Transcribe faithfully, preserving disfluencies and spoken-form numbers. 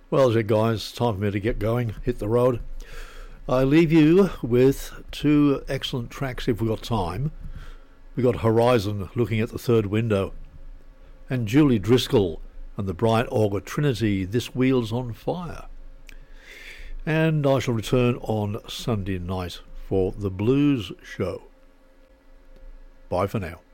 Well, that's it, guys. Time for me to get going, hit the road. I leave you with two excellent tracks if we've got time. We've got Horizon, Looking at the Third Window, and Julie Driscoll and the Bright Auger Trinity, This Wheel's on Fire. And I shall return on Sunday night for the Blues Show. Bye for now.